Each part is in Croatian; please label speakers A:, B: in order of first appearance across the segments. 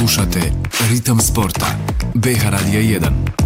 A: Slušate Ritam sporta. BH Radija 1.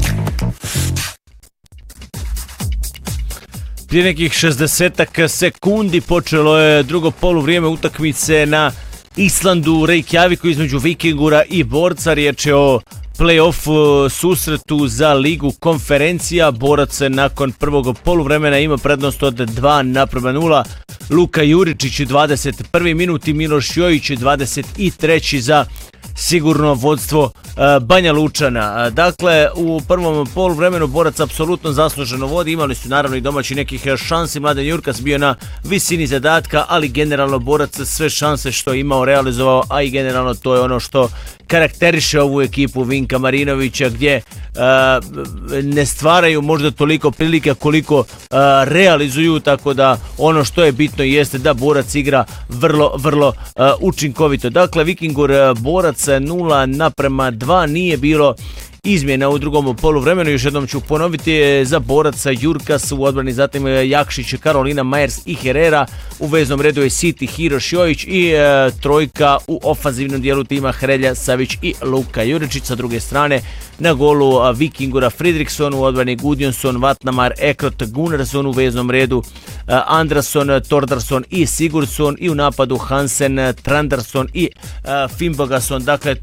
B: Prije nekih 60 sekundi počelo je drugo poluvrijeme utakmice na Islandu u Reykjaviku između Vikingura i Borca. Riječ je o play-off susretu za ligu konferencija. Borac nakon prvog poluvremena ima prednost od 2:0. Luka Juričić 21. minut i Miloš Jojić 23. za sigurno vodstvo Banja Lučana. Dakle, u prvom poluvremenu Borac apsolutno zasluženo vodi. Imali su naravno i domaći nekih šansi. Mladen Jurkas bio na visini zadatka, ali generalno Borac sve šanse što je imao realizovao, a i generalno to je ono što karakteriše ovu ekipu Vinka Marinovića, gdje ne stvaraju možda toliko prilike koliko realizuju, tako da ono što je bitno jeste da Borac igra vrlo učinkovito. Dakle, Vikingur Borac 0:2, nije bilo izmjena u drugom poluvremenu. Još jednom ću ponoviti, za Boraca Jurkas u odbrani, zatim Jakšić, Karolina, Majers i Herrera. U veznom redu je Siti, Hiroš Jojić i trojka u ofanzivnom dijelu tima Hrelja, Savić i Luka Juričić. Sa druge strane na golu Vikingura Fridriksson, u odbrani Gudjonsson, Vatnamar, Ekrot, Gunnarsson. U veznom redu Andrason, Tordarsson i Sigurdsson, i u napadu Hansen, Trandarsson i Finnbogason. Dakle,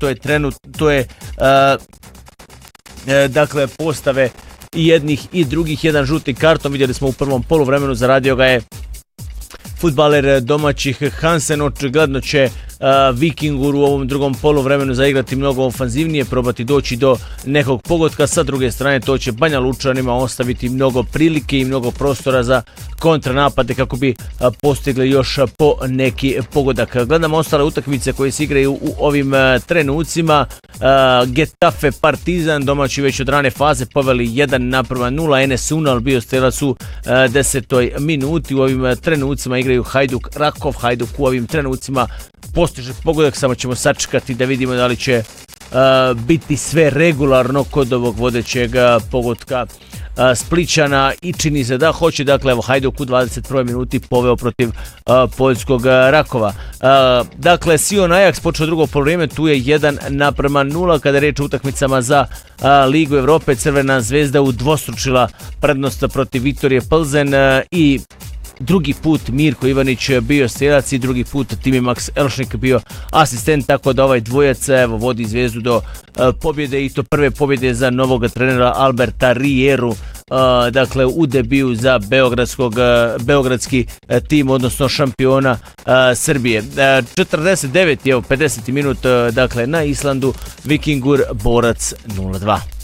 B: dakle, postave i jednih i drugih. Jedan žuti karton vidjeli smo u prvom poluvremenu, zaradio ga je fudbaler domaćih Hansen. Očigledno će Vikingur u ovom drugom poluvremenu zaigrati mnogo ofanzivnije, probati doći do nekog pogotka. Sa druge strane, to će Banja Lučanima ostaviti mnogo prilike i mnogo prostora za kontranapade kako bi postigli još po neki pogodak. Gledamo ostale utakmice koje se igraju u ovim trenucima. Getafe Partizan, domaći već od rane faze poveli 1:0. Enes Unal bio strelac u 10. minuti. U ovim trenucima igraju Hajduk Rakov. Hajduk u ovim trenucima postiže pogodak, samo ćemo sačekati da vidimo da li će biti sve regularno kod ovog vodećeg pogotka Splićana, i čini se da hoće. Dakle, evo, Hajduk u 21. minuti poveo protiv poljskog Rakova. Dakle, Sion Ajax počeo drugo poluvrijeme, tu je 1:0. Kada je reč o utakmicama za Ligu Evrope, Crvena zvezda udvostručila prednost protiv Viktorije Plzen i drugi put Mirko Ivanić bio strelac i drugi put Timi Max Elšnik bio asistent, tako da ovaj dvojac vodi Zvezdu do pobjede, i to prve pobjede za novog trenera Alberta Rieru, dakle u debiju za beogradski tim, odnosno šampiona Srbije. 49 je 50. minut, dakle na Islandu, Vikingur Borac 0:2.